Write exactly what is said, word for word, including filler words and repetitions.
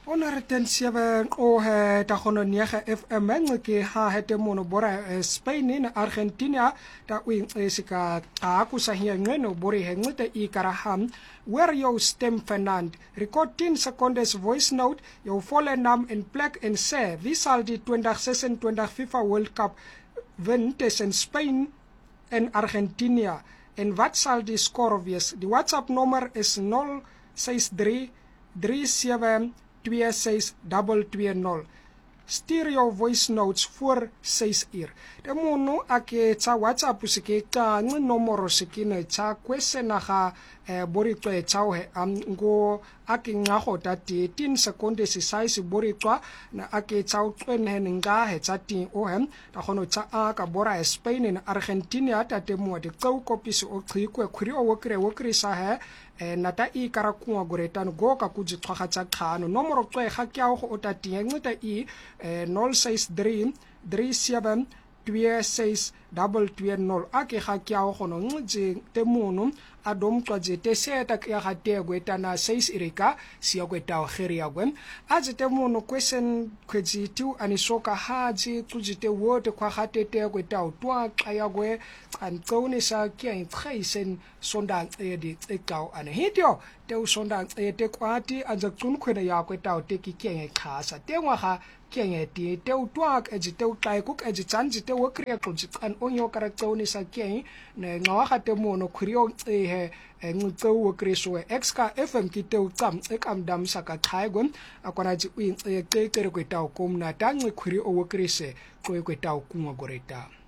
Honor ten seven o he ta gono nege F M ke ha hete mono bora Spain in Argentina ta wing esika ta ku sa hiya ngeno bori he ngite I karaham where yo stem Fernand record ten seconds voice note yo volle naam in plek en sê wie sal die twenty twenty-six FIFA World Cup wen tussen Spain en Argentina en wat sal die score wees? Die WhatsApp nommer is zero six three three seven two six two two zero. Stuur jou voice notes voor six uur. De mono ake tsa WhatsApp sike ka ngi nomoro sikine tsa kwesena ga eh, bori twa tsa he am ngo ake ngago tati ten seconds si size bori twa na ake tsa twene nga he tsa tin o hem ta gono tsa a ka bora Spain en Argentina ta te mo de tsau kopisi o tsikwe khuri o wokre wokre sa he eh, nata I karakunga goretano go ka kutsi twaga tsa khano nomoro twa ga kya go o tati ngita I eh, zero six three three seven two six two two zero ake ga kya go no ngje te mono adom twa je te seta ya ga te gweta na six irika siya gweta o kheri ya gwen aje te mono question kweji tu anisoka haji kujite wote kwa gate te gweta o twa ya gwe an tsone sa kya in tsaisen sondang e di ekau ane hityo te sondang e te kwati anja tsun khwena ya gweta o te ki kya khasa te ngwa ga kenge ti te utwak e te utlai kuk e tsanji te wokria klutsi an onyo kara tsone sa kya ne ngawa ga te mono khrio e he ngutso wokre so exka F M ki te utsam e kam dam saka thaigon akwana ji e ke ke re kweta o komna ta ngwe khuri o wokre se ko kweta o kunwa goreta